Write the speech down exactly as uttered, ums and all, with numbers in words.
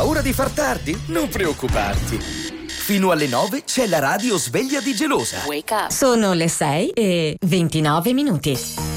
paura di far tardi? Non preoccuparti. Fino alle nove c'è la radio sveglia di Gelosa. Sono le sei e ventinove minuti.